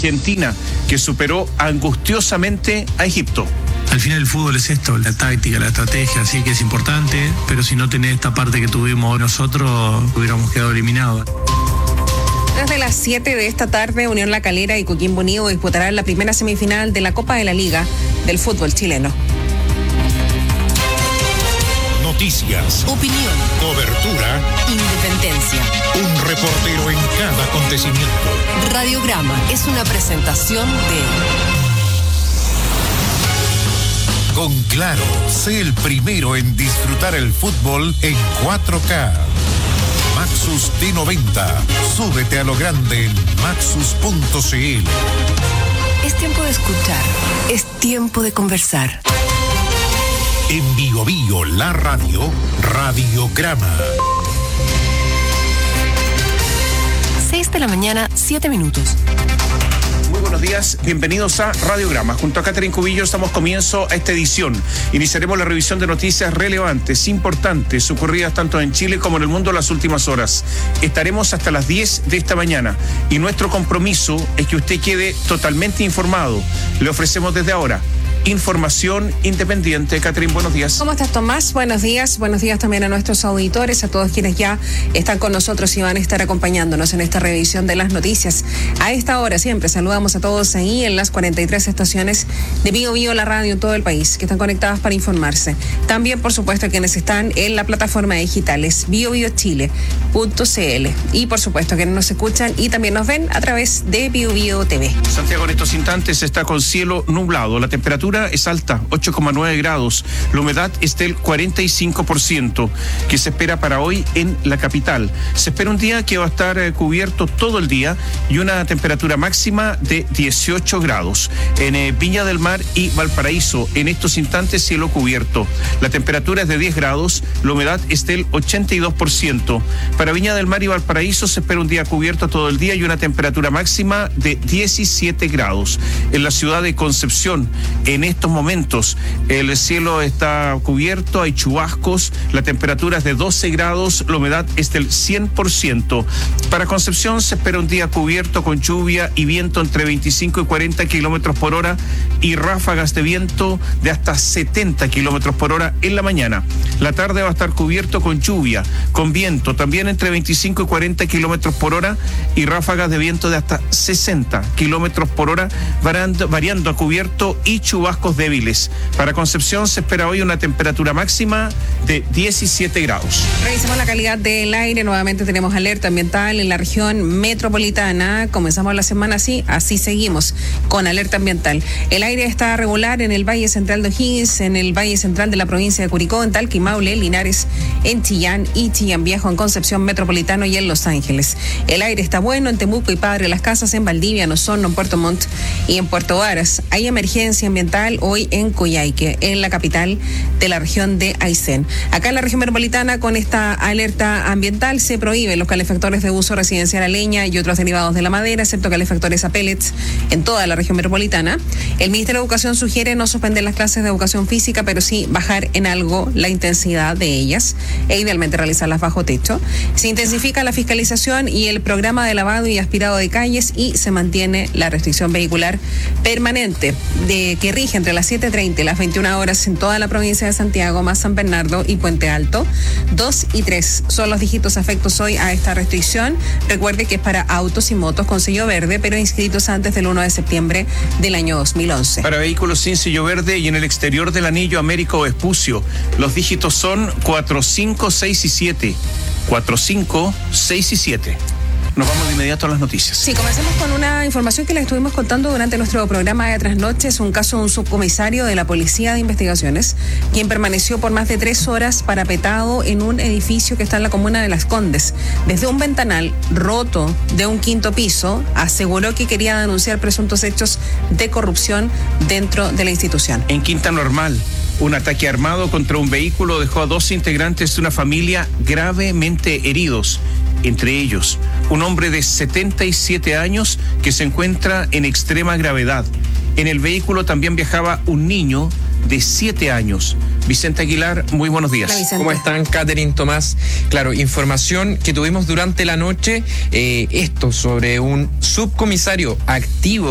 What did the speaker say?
Argentina, que superó angustiosamente a Egipto. Al final el fútbol es esto, la táctica, la estrategia, así que es importante, pero si no tenés esta parte que tuvimos nosotros, hubiéramos quedado eliminados. Desde las 7 de esta tarde, Unión La Calera y Coquimbo Unido disputarán la primera semifinal de la Copa de la Liga del fútbol chileno. Noticias, opinión, cobertura, independencia. Un reportero en cada acontecimiento. Radiograma es una presentación de... Con Claro, sé el primero en disfrutar el fútbol en 4K. Maxus T90. Súbete a lo grande en maxus.cl. Es tiempo de escuchar. Es tiempo de conversar. En Bio Bio, la radio, Radiograma. 6 de la mañana, 7 minutos. Muy buenos días, bienvenidos a Radiograma. Junto a Catherine Cubillos damos comienzo a esta edición. Iniciaremos la revisión de noticias relevantes, importantes, ocurridas tanto en Chile como en el mundo en las últimas horas. Estaremos hasta las 10 de esta mañana y nuestro compromiso es que usted quede totalmente informado. Le ofrecemos desde ahora información independiente. Catherine, buenos días. ¿Cómo estás, Tomás? Buenos días también a nuestros auditores, a todos quienes ya están con nosotros y van a estar acompañándonos en esta revisión de las noticias. A esta hora siempre saludamos a todos ahí en las 43 estaciones de Bio Bio, la radio en todo el país, que están conectadas para informarse. También, por supuesto, quienes están en la plataforma digital es biobiochile.cl y, por supuesto, quienes nos escuchan y también nos ven a través de Bio Bio TV. Santiago en estos instantes está con cielo nublado. La temperatura es alta, 8,9 grados. La humedad es del 45%, que se espera para hoy en la capital. Se espera un día que va a estar cubierto todo el día y una temperatura máxima de 18 grados. En Viña del Mar y Valparaíso, en estos instantes cielo cubierto. La temperatura es de 10 grados, la humedad es del 82%. Para Viña del Mar y Valparaíso se espera un día cubierto todo el día y una temperatura máxima de 17 grados. En la ciudad de Concepción, en estos momentos el cielo está cubierto, hay chubascos, la temperatura es de 12 grados, la humedad es del 100%. Para Concepción se espera un día cubierto con lluvia y viento entre 25 y 40 kilómetros por hora y ráfagas de viento de hasta 70 kilómetros por hora en la mañana. La tarde va a estar cubierto con lluvia, con viento también entre 25 y 40 kilómetros por hora y ráfagas de viento de hasta 60 kilómetros por hora, variando a cubierto y chubascos débiles. Para Concepción se espera hoy una temperatura máxima de 17 grados. Revisamos la calidad del aire. Nuevamente tenemos alerta ambiental en la región metropolitana. Comenzamos la semana así seguimos con alerta ambiental. El aire está regular en el Valle Central de O'Higgins, en el Valle Central de la provincia de Curicó, en Talca y Maule, Linares, en Chillán y Chillán Viejo, en Concepción Metropolitano y en Los Ángeles. El aire está bueno en Temuco y Padre Las Casas, en Valdivia, en Osorno, en Puerto Montt y en Puerto Varas. Hay emergencia ambiental hoy en Coyhaique, en la capital de la región de Aysén. Acá en la región metropolitana, con esta alerta ambiental, se prohíben los calefactores de uso residencial a leña y otros derivados de la madera, excepto calefactores a pellets en toda la región metropolitana. El Ministerio de Educación sugiere no suspender las clases de educación física, pero sí bajar en algo la intensidad de ellas e idealmente realizarlas bajo techo. Se intensifica la fiscalización y el programa de lavado y aspirado de calles y se mantiene la restricción vehicular permanente que rige entre las 7:30 y las 21 horas en toda la provincia de Santiago, más San Bernardo y Puente Alto. 2 y 3 son los dígitos afectos hoy a esta restricción. Recuerde que es para autos y motos con sello verde, pero inscritos antes del 1 de septiembre del año 2011. Para vehículos sin sello verde y en el exterior del anillo Américo Vespucio, los dígitos son 4, 5, 6 y 7. 4, 5, 6 y 7. Nos vamos de inmediato a las noticias. Sí, comencemos con una información que les estuvimos contando durante nuestro programa de trasnoche. Es un caso de un subcomisario de la Policía de Investigaciones, quien permaneció por más de 3 horas parapetado en un edificio que está en la comuna de Las Condes. Desde un ventanal roto de un 5º piso, aseguró que quería denunciar presuntos hechos de corrupción dentro de la institución. En Quinta Normal, un ataque armado contra un vehículo dejó a 2 integrantes de una familia gravemente heridos. Entre ellos, un hombre de 77 años que se encuentra en extrema gravedad. En el vehículo también viajaba un niño de 7 años. Vicente Aguilar, muy buenos días. Hola, ¿Cómo están, Catherine, Tomás? Claro, información que tuvimos durante la noche, esto sobre un subcomisario activo